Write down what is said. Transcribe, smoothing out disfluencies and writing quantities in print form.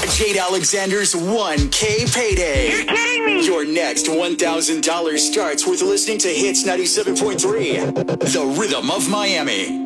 Jade Alexander's 1K payday. You're kidding me. Your next $1,000 starts with listening to Hits 97.3, the rhythm of Miami.